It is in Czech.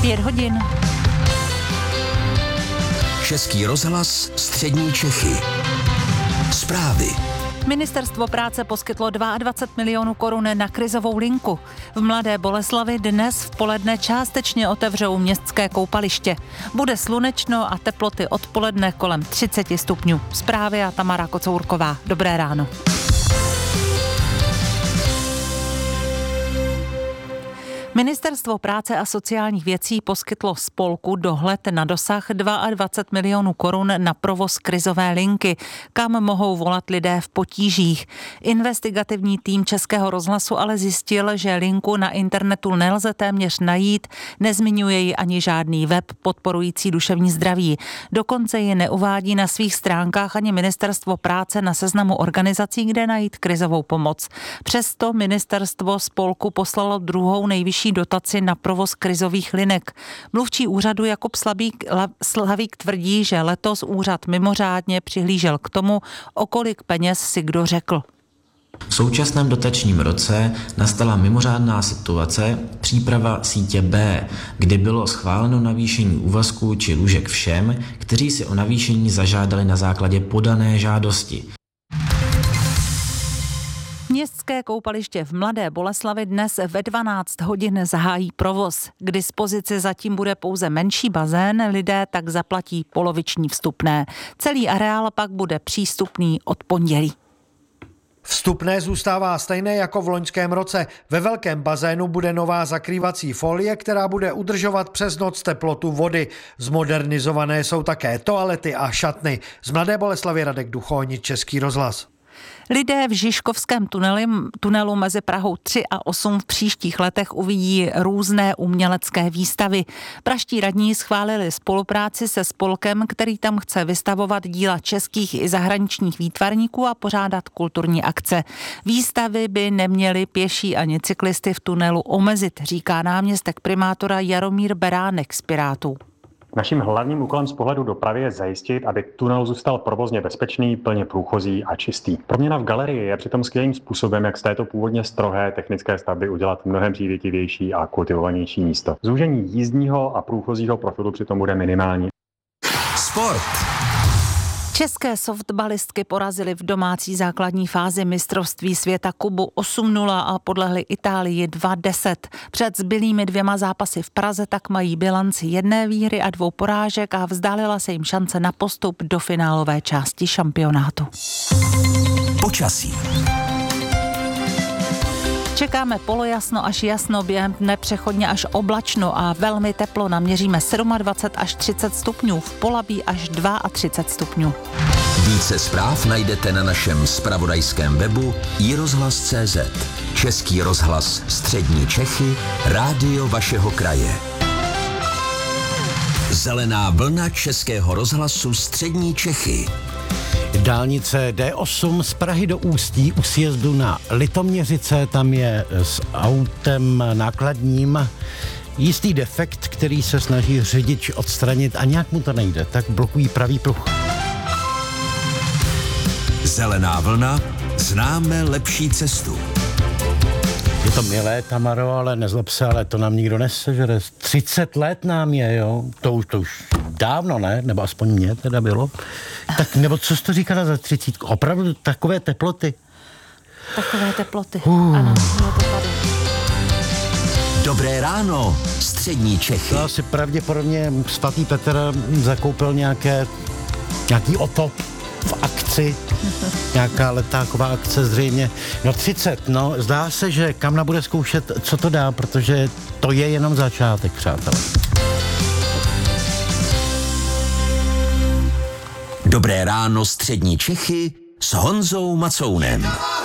5 hodin. Český rozhlas Střední Čechy. Zprávy. Ministerstvo práce poskytlo 22 milionů korun na krizovou linku. V Mladé Boleslavi dnes v poledne částečně otevřou městské koupaliště. Bude slunečno a teploty odpoledne kolem 30 stupňů. Zprávy a Tamara Kocourková. Dobré ráno. Ministerstvo práce a sociálních věcí poskytlo spolku Dohled na dosah 22 milionů korun na provoz krizové linky, kam mohou volat lidé v potížích. Investigativní tým Českého rozhlasu ale zjistil, že linku na internetu nelze téměř najít, nezmiňuje ji ani žádný web podporující duševní zdraví. Dokonce ji neuvádí na svých stránkách ani Ministerstvo práce na seznamu organizací, kde najít krizovou pomoc. Přesto ministerstvo spolku poslalo druhou nejvyšší dotaci na provoz krizových linek. Mluvčí úřadu Jakub Slavík tvrdí, že letos úřad mimořádně přihlížel k tomu, o kolik peněz si kdo řekl. V současném dotačním roce nastala mimořádná situace, příprava sítě B, kdy bylo schváleno navýšení úvazků či lůžek všem, kteří si o navýšení zažádali na základě podané žádosti. Městské koupaliště v Mladé Boleslavi dnes ve 12 hodin zahájí provoz. K dispozici zatím bude pouze menší bazén, lidé tak zaplatí poloviční vstupné. Celý areál pak bude přístupný od pondělí. Vstupné zůstává stejné jako v loňském roce. Ve velkém bazénu bude nová zakrývací folie, která bude udržovat přes noc teplotu vody. Zmodernizované jsou také toalety a šatny. Z Mladé Boleslavy Radek Duchoň, Český rozhlas. Lidé v Žižkovském tunelu mezi Prahou 3 a 8 v příštích letech uvidí různé umělecké výstavy. Pražští radní schválili spolupráci se spolkem, který tam chce vystavovat díla českých i zahraničních výtvarníků a pořádat kulturní akce. Výstavy by neměly pěší ani cyklisty v tunelu omezit, říká náměstek primátora Jaromír Beránek z Pirátů. Naším hlavním úkolem z pohledu dopravy je zajistit, aby tunel zůstal provozně bezpečný, plně průchozí a čistý. Proměna v galerii je přitom skvělým způsobem, jak z této původně strohé technické stavby udělat mnohem přívětivější a kultivovanější místo. Zúžení jízdního a průchozího profilu přitom bude minimální. Sport. České softbalistky porazily v domácí základní fázi mistrovství světa Kubu 8-0 a podlehly Itálii 2-10. Před zbylými 2 zápasy v Praze tak mají bilanci 1 výhry a 2 porážek a vzdálila se jim šance na postup do finálové části šampionátu. Počasí. Čekáme polojasno až jasno, během dne přechodně až oblačno a velmi teplo. Naměříme 27 až 30 stupňů, v Polabí až 32 stupňů. Více zpráv najdete na našem zpravodajském webu iRozhlas.cz. Český rozhlas Střední Čechy, rádio vašeho kraje. Zelená vlna Českého rozhlasu Střední Čechy. Dálnice D8 z Prahy do Ústí u sjezdu na Litoměřice, tam je s autem nákladním jistý defekt, který se snaží řidič odstranit a nějak mu to nejde, tak blokují pravý pruh. Zelená vlna, známe lepší cestu. Je to milé, Tamaro, ale nezlob se, ale to nám nikdo nesežere. 30 let nám je, jo. To už dávno, ne? Nebo aspoň mě teda bylo. Tak, nebo co jsi to říkala za 30? Opravdu takové teploty? Takové teploty. Ano, bylo to tady. Dobré ráno, Střední Čechy. To asi pravděpodobně svatý Petr zakoupil nějaký otop v akci. Nějaká letáková akce zřejmě. No 30, no zdá se, že Kamna bude zkoušet, co to dá, protože to je jenom začátek, přátelé. Dobré ráno, Střední Čechy s Honzou Macounem.